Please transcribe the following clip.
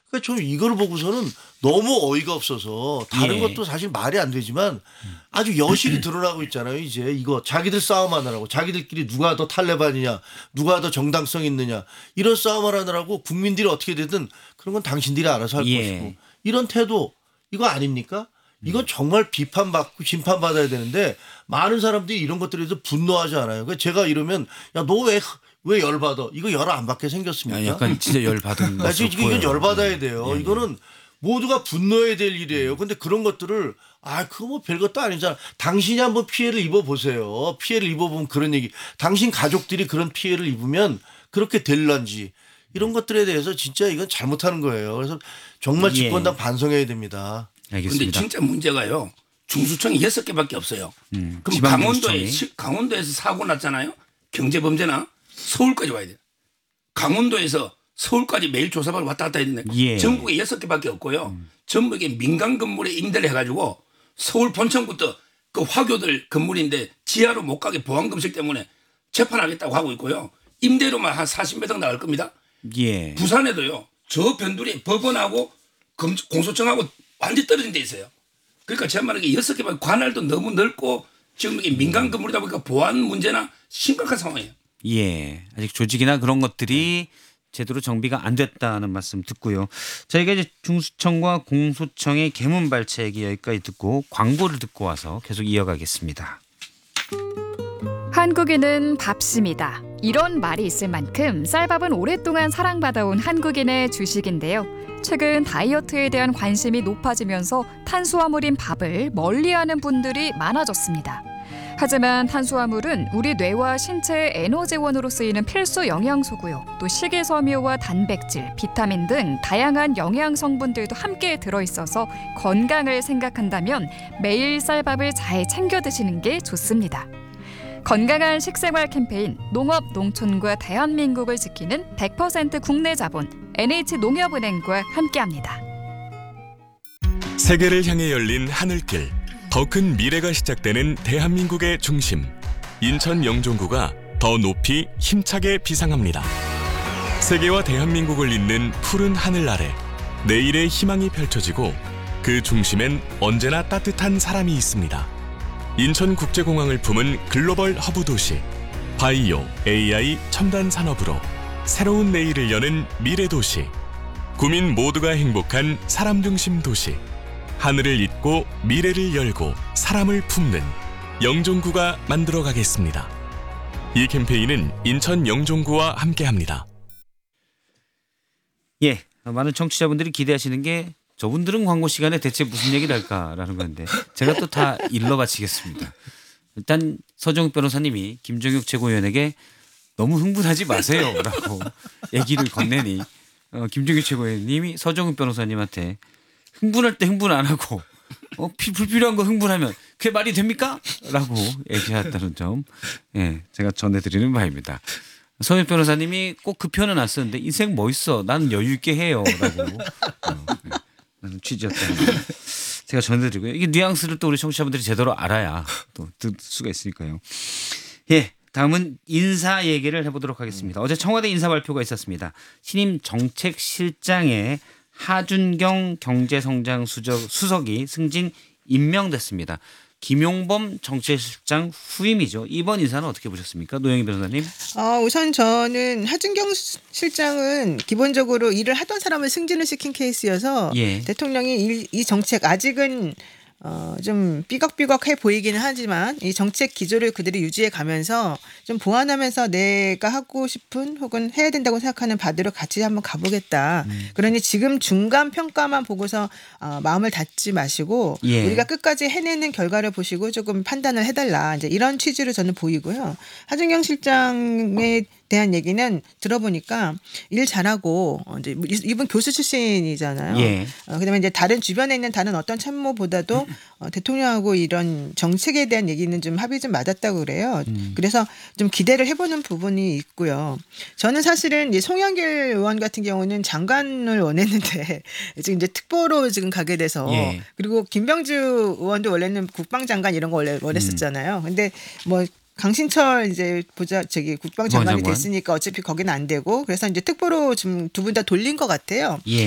그러니까 좀 이걸 보고서는 너무 어이가 없어서 다른 예. 것도 사실 말이 안 되지만 아주 여실히 드러나고 있잖아요. 이제 이거 자기들 싸움하느라고 자기들끼리 누가 더 탈레반이냐 누가 더 정당성 있느냐 이런 싸움을 하느라고 국민들이 어떻게 되든 그런 건 당신들이 알아서 할 예. 것이고 이런 태도 이거 아닙니까? 이건 정말 비판받고 심판받아야 되는데 많은 사람들이 이런 것들에 대해서 분노하지 않아요. 그러니까 제가 이러면 야 너 왜 열받아? 이거 열 안 받게 생겼습니까? 약간 진짜 열 받은 나 것으로 지금 이건 보여요. 열받아야 돼요. 예. 이거는 모두가 분노해야 될 일이에요. 근데 그런 것들을 그거 뭐 별것도 아니잖아. 당신이 한번 피해를 입어보세요. 피해를 입어보면 그런 얘기. 당신 가족들이 그런 피해를 입으면 그렇게 될런지 이런 것들에 대해서 진짜 이건 잘못하는 거예요. 그래서 정말 집권당 반성해야 됩니다. 그런데 알겠습니다. 진짜 문제가요. 중수청이 6개밖에 없어요. 그럼 지방중수청이. 강원도에서 사고 났잖아요. 경제범죄나 서울까지 와야 돼요. 강원도에서 서울까지 매일 조사받으러 왔다 갔다 해야 되는데 예. 전국에 6개밖에 없고요. 전국에 민간 건물에 임대를 해가지고 서울 본청부터 그 화교들 건물인데 지하로 못 가게 보안검색 때문에 재판하겠다고 하고 있고요. 임대료만 한 40몇 억 나갈 겁니다. 예. 부산에도요. 저 변두리 법원하고 공소청하고 완전히 떨어진 데 있어요. 그러니까 제 말은 6개밖에 관할도 너무 넓고 지금 이게 민간 건물이다 보니까 보안 문제나 심각한 상황이에요. 예. 아직 조직이나 그런 것들이 제대로 정비가 안 됐다는 말씀 듣고요. 저희가 이제 중수청과 공소청의 개문 발췌 얘기 여기까지 듣고 광고를 듣고 와서 계속 이어가겠습니다. 한국인은 밥심이다. 이런 말이 있을 만큼 쌀밥은 오랫동안 사랑받아온 한국인의 주식인데요. 최근 다이어트에 대한 관심이 높아지면서 탄수화물인 밥을 멀리하는 분들이 많아졌습니다. 하지만 탄수화물은 우리 뇌와 신체의 에너지원으로 쓰이는 필수 영양소고요. 또 식이섬유와 단백질, 비타민 등 다양한 영양 성분들도 함께 들어있어서 건강을 생각한다면 매일 쌀밥을 잘 챙겨 드시는 게 좋습니다. 건강한 식생활 캠페인 농업 농촌과 대한민국을 지키는 100% 국내 자본 NH농협은행과 함께합니다. 세계를 향해 열린 하늘길, 더 큰 미래가 시작되는 대한민국의 중심, 인천 영종구가 더 높이 힘차게 비상합니다. 세계와 대한민국을 잇는 푸른 하늘 아래 내일의 희망이 펼쳐지고 그 중심엔 언제나 따뜻한 사람이 있습니다. 인천국제공항을 품은 글로벌 허브 도시, 바이오, AI 첨단 산업으로 새로운 내일을 여는 미래 도시, 구민 모두가 행복한 사람 중심 도시, 하늘을 잇고 미래를 열고 사람을 품는 영종구가 만들어가겠습니다. 이 캠페인은 인천 영종구와 함께합니다. 예, 많은 청취자분들이 기대하시는 게 저분들은 광고 시간에 대체 무슨 얘기를 할까라는 건데 제가 또 다 일러 바치겠습니다. 일단 서정욱 변호사님이 김종혁 최고위원에게 너무 흥분하지 마세요라고 얘기를 건네니 김종혁 최고위원님이 서정욱 변호사님한테 흥분할 때 흥분 안 하고 불필요한 거 흥분하면 그게 말이 됩니까? 라고 얘기했다는 점 제가 전해드리는 바입니다. 서정욱 변호사님이 꼭 그 표현은 안 쓰는데 인생 뭐 있어 나는 여유 있게 해요 라고 취지였다는 거 제가 전해드리고요. 이게 뉘앙스를 또 우리 청취자분들이 제대로 알아야 또 들 수가 있으니까요. 예, 다음은 인사 얘기를 해보도록 하겠습니다. 어제 청와대 인사 발표가 있었습니다. 신임 정책실장에 하준경 경제성장수석이 승진 임명됐습니다. 김용범 정책실장 후임이죠. 이번 인사는 어떻게 보셨습니까? 노영희 변호사님. 우선 저는 하준경 실장은 기본적으로 일을 하던 사람을 승진을 시킨 케이스여서 대통령이 이 정책 아직은 좀 삐걱삐걱해 보이기는 하지만 이 정책 기조를 그대로 유지해 가면서 좀 보완하면서 내가 하고 싶은 혹은 해야 된다고 생각하는 바대로 같이 한번 가보겠다. 그러니 지금 중간 평가만 보고서 마음을 닫지 마시고 우리가 끝까지 해내는 결과를 보시고 조금 판단을 해달라. 이제 이런 취지로 저는 보이고요. 하준경 실장의 대한 얘기는 들어보니까 일 잘하고 이제 이분 교수 출신이잖아요. 그다음에 이제 다른 주변에 있는 다른 어떤 참모보다도 대통령하고 이런 정책에 대한 얘기는 좀 합의 좀 맞았다고 그래요. 그래서 좀 기대를 해보는 부분이 있고요. 저는 사실은 이제 송영길 의원 같은 경우는 장관을 원했는데 지금 이제 특보로 지금 가게 돼서 그리고 김병주 의원도 원래는 국방장관 이런 거 원래 원했었잖아요. 근데 뭐 강신철 이제 국방장관이 됐으니까 어차피 거기는 안 되고 그래서 이제 특보로 좀 두 분 다 돌린 것 같아요.